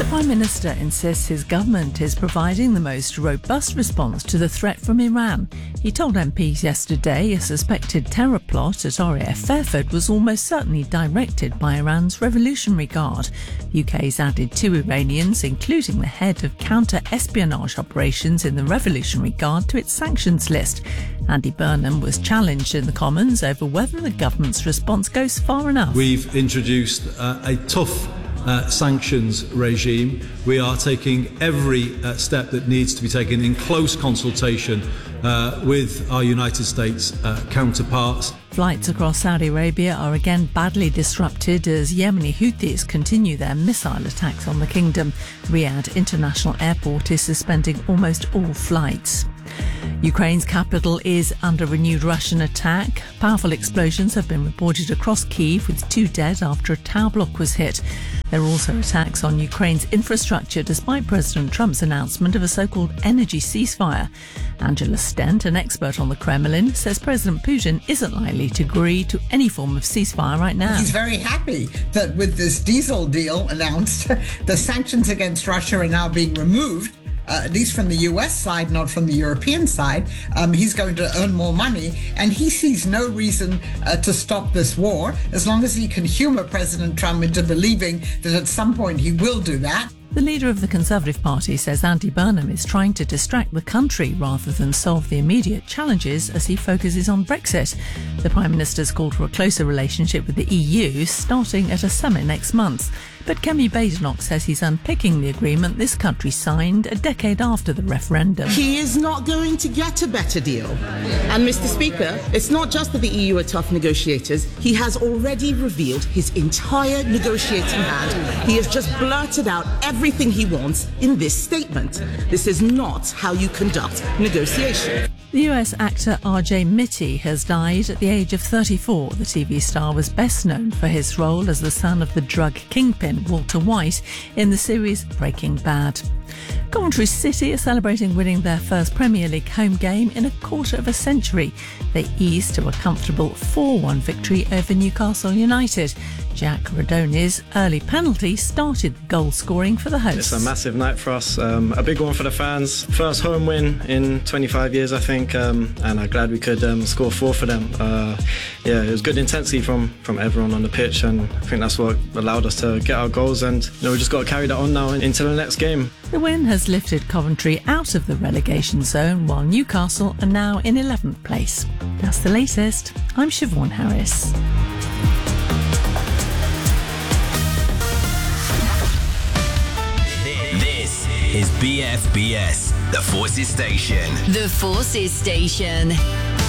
The Prime Minister insists his government is providing the most robust response to the threat from Iran. He told MPs yesterday a suspected terror plot at RAF Fairford was almost certainly directed by Iran's Revolutionary Guard. The UK's added 2 Iranians, including the head of counter-espionage operations in the Revolutionary Guard, to its sanctions list. Andy Burnham was challenged in the Commons over whether the government's response goes far enough. We've introduced a tough sanctions regime. We are taking every step that needs to be taken in close consultation with our United States counterparts. Flights across Saudi Arabia are again badly disrupted as Yemeni Houthis continue their missile attacks on the kingdom. Riyadh International Airport is suspending almost all flights. Ukraine's capital is under renewed Russian attack. Powerful explosions have been reported across Kyiv, with 2 dead after a tower block was hit. There are also attacks on Ukraine's infrastructure despite President Trump's announcement of a so-called energy ceasefire. Angela Stent, an expert on the Kremlin, says President Putin isn't likely to agree to any form of ceasefire right now. He's very happy that with this diesel deal announced, the sanctions against Russia are now being removed. At least from the US side, not from the European side. He's going to earn more money, and he sees no reason to stop this war as long as he can humour President Trump into believing that at some point he will do that. The leader of the Conservative Party says Andy Burnham is trying to distract the country rather than solve the immediate challenges as he focuses on Brexit. The Prime Minister's called for a closer relationship with the EU, starting at a summit next month. But Kemi Badenoch says he's unpicking the agreement this country signed a decade after the referendum. He is not going to get a better deal. And Mr. Speaker, it's not just that the EU are tough negotiators. He has already revealed his entire negotiating hand. He has just blurted out everything he wants in this statement. This is not how you conduct negotiation. The US actor R.J. Mitty has died at the age of 34. The TV star was best known for his role as the son of the drug kingpin Walter White in the series Breaking Bad. Coventry City are celebrating winning their first Premier League home game in a quarter of a century. They eased to a comfortable 4-1 victory over Newcastle United. Jack Radoni's early penalty started the goal scoring for the hosts. It's a massive night for us, a big one for the fans. First home win in 25 years, I think, and I'm glad we could score 4 for them. It was good intensity from everyone on the pitch, and I think that's what allowed us to get our goals, and we just got to carry that on now into the next game. The win has lifted Coventry out of the relegation zone, while Newcastle are now in 11th place. That's the latest. I'm Siobhan Harris. This is BFBS, the Forces Station. The Forces Station.